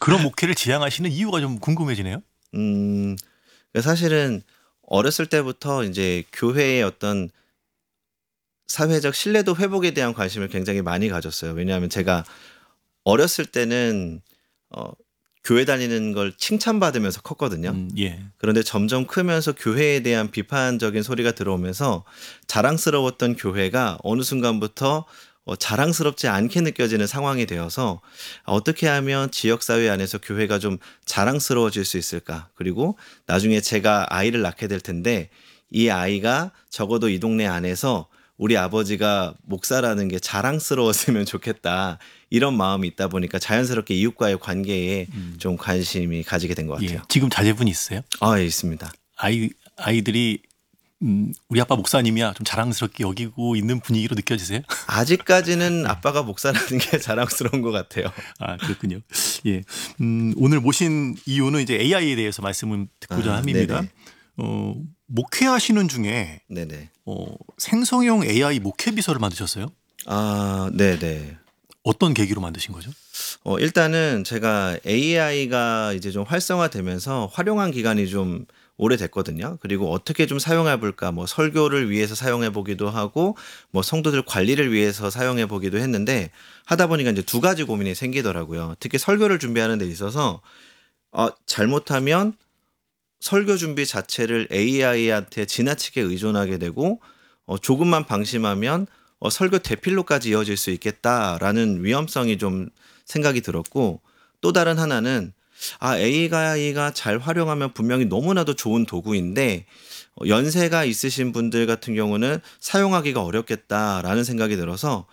그런 목회를 지향하시는 이유가 좀 궁금해지네요. 음, 사실은 어렸을 때부터 이제 교회의 어떤 사회적 신뢰도 회복에 대한 관심을 굉장히 많이 가졌어요. 왜냐하면 제가 어렸을 때는 어, 교회 다니는 걸 칭찬받으면서 컸거든요. 예. 그런데 점점 크면서 교회에 대한 비판적인 소리가 들어오면서 자랑스러웠던 교회가 어느 순간부터 자랑스럽지 않게 느껴지는 상황이 되어서 어떻게 하면 지역사회 안에서 교회가 좀 자랑스러워질 수 있을까? 그리고 나중에 제가 아이를 낳게 될 텐데 이 아이가 적어도 이 동네 안에서 우리 아버지가 목사라는 게 자랑스러웠으면 좋겠다. 이런 마음이 있다 보니까 자연스럽게 이웃과의 관계에 좀 관심이 가지게 된 것 예. 같아요. 지금 자제분이 있어요? 예, 있습니다. 아이들이 우리 아빠 목사님이야 좀 자랑스럽게 여기고 있는 분위기로 느껴지세요? 아직까지는 아빠가 목사라는 게 자랑스러운 것 같아요. 아, 그렇군요. 예. 오늘 모신 이유는 이제 AI에 대해서 말씀을 듣고자 함입니다. 네네. 목회하시는 중에 네네. 생성형 AI 목회 비서를 만드셨어요? 네네. 어떤 계기로 만드신 거죠? 일단은 제가 AI가 이제 좀 활성화되면서 활용한 기간이 좀 오래됐거든요. 그리고 어떻게 좀 사용해 볼까? 뭐 설교를 위해서 사용해 보기도 하고 뭐 성도들 관리를 위해서 사용해 보기도 했는데 하다 보니까 이제 두 가지 고민이 생기더라고요. 특히 설교를 준비하는 데 있어서 잘못하면 설교 준비 자체를 AI한테 지나치게 의존하게 되고 조금만 방심하면 설교 대필로까지 이어질 수 있겠다라는 위험성이 좀 생각이 들었고 또 다른 하나는 AI가 잘 활용하면 분명히 너무나도 좋은 도구인데 연세가 있으신 분들 같은 경우는 사용하기가 어렵겠다라는 생각이 들어서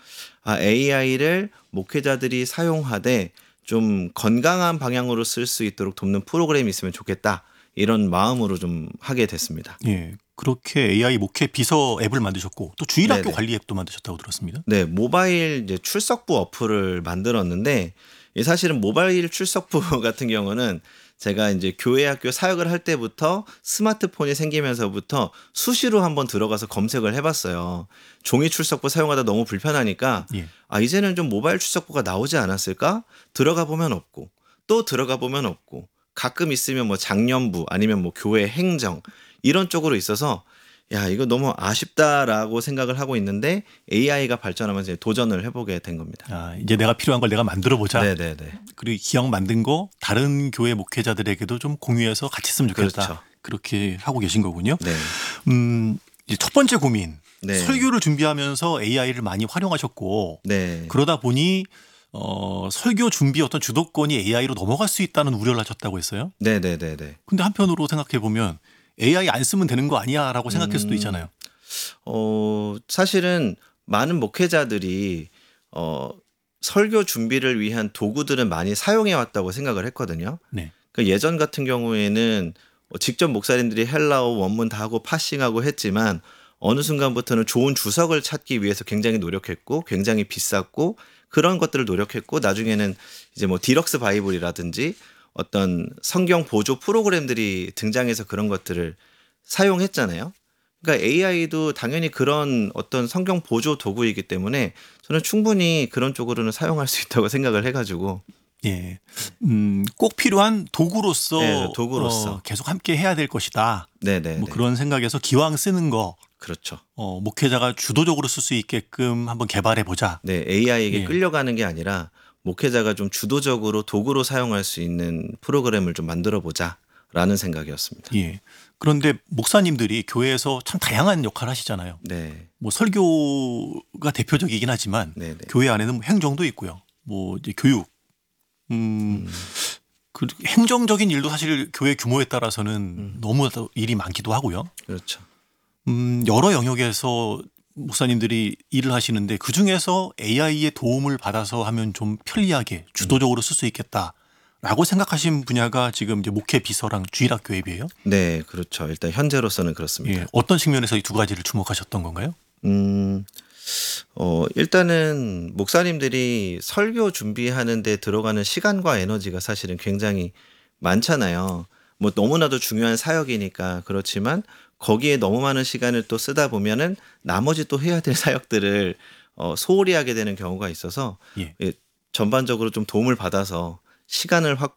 AI를 목회자들이 사용하되 좀 건강한 방향으로 쓸 수 있도록 돕는 프로그램이 있으면 좋겠다. 이런 마음으로 좀 하게 됐습니다. 예. 그렇게 AI 목회 비서 앱을 만드셨고 또 주일학교 네네. 관리 앱도 만드셨다고 들었습니다. 네, 모바일 이제 출석부 어플을 만들었는데 이 사실은 모바일 출석부 같은 경우는 제가 이제 교회 학교 사역을 할 때부터 스마트폰이 생기면서부터 수시로 한번 들어가서 검색을 해봤어요. 종이 출석부 사용하다 너무 불편하니까 예. 이제는 좀 모바일 출석부가 나오지 않았을까? 들어가 보면 없고 또 들어가 보면 없고 가끔 있으면 뭐 장년부 아니면 뭐 교회 행정 이런 쪽으로 있어서 야, 이거 너무 아쉽다라고 생각을 하고 있는데 AI가 발전하면서 도전을 해보게 된 겁니다. 이제 내가 필요한 걸 내가 만들어 보자. 네네네. 그리고 기왕 만든 거 다른 교회 목회자들에게도 좀 공유해서 같이 쓰면 좋겠다. 그렇죠. 그렇게 하고 계신 거군요. 네. 이제 첫 번째 고민. 네. 설교를 준비하면서 AI를 많이 활용하셨고 네. 그러다 보니 설교 준비 어떤 주도권이 AI로 넘어갈 수 있다는 우려를 하셨다고 했어요. 네네네네. 근데 한편으로 생각해 보면 AI 안 쓰면 되는 거 아니야라고 생각할 수도 있잖아요. 사실은 많은 목회자들이 설교 준비를 위한 도구들은 많이 사용해 왔다고 생각을 했거든요. 네. 그러니까 예전 같은 경우에는 직접 목사님들이 헬라어 원문 다 하고 파싱하고 했지만 어느 순간부터는 좋은 주석을 찾기 위해서 굉장히 노력했고 굉장히 비쌌고 그런 것들을 노력했고 나중에는 이제 뭐 디럭스 바이블이라든지 어떤 성경 보조 프로그램들이 등장해서 그런 것들을 사용했잖아요. 그러니까 AI도 당연히 그런 어떤 성경 보조 도구이기 때문에 저는 충분히 그런 쪽으로는 사용할 수 있다고 생각을 해가지고 예. 꼭 필요한 도구로서, 네, 도구로서. 계속 함께 해야 될 것이다. 네네. 뭐 그런 생각에서 기왕 쓰는 거 그렇죠. 목회자가 주도적으로 쓸 수 있게끔 한번 개발해 보자. 네, AI에게 예. 끌려가는 게 아니라 목회자가 좀 주도적으로 도구로 사용할 수 있는 프로그램을 좀 만들어 보자라는 생각이었습니다. 예. 그런데 목사님들이 교회에서 참 다양한 역할을 하시잖아요. 네, 뭐 설교가 대표적이긴 하지만 네네. 교회 안에는 뭐 행정도 있고요. 뭐 이제 교육, 그 행정적인 일도 사실 교회 규모에 따라서는 너무 일이 많기도 하고요. 그렇죠. 여러 영역에서 목사님들이 일을 하시는데 그 중에서 AI의 도움을 받아서 하면 좀 편리하게 주도적으로 쓸 수 있겠다라고 생각하신 분야가 지금 이제 목회 비서랑 주일학교 앱이에요. 네, 그렇죠. 일단 현재로서는 그렇습니다. 예, 어떤 측면에서 이 두 가지를 주목하셨던 건가요? 일단은 목사님들이 설교 준비하는 데 들어가는 시간과 에너지가 사실은 굉장히 많잖아요. 뭐 너무나도 중요한 사역이니까 그렇지만 거기에 너무 많은 시간을 또 쓰다 보면은 나머지 또 해야 될 사역들을 소홀히 하게 되는 경우가 있어서 예. 전반적으로 좀 도움을 받아서 시간을